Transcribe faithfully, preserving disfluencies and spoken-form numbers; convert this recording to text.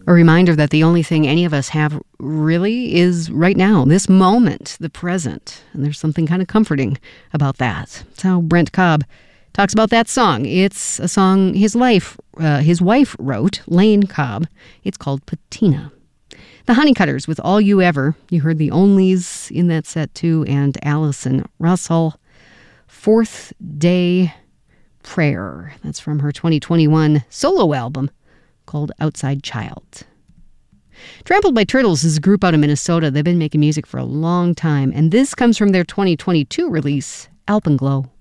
A reminder that the only thing any of us have really is right now, this moment, the present. And there's something kind of comforting about that. That's how Brent Cobb talks about that song. It's a song his life, uh, his wife wrote, Lane Cobb. It's called Patina. The Honeycutters with All You Ever. You heard the Onlys in that set too, and Allison Russell. Fourth Day Prayer. That's from her twenty twenty-one solo album called Outside Child. Trampled by Turtles is a group out of Minnesota. They've been making music for a long time, and this comes from their twenty twenty-two release, Alpenglow.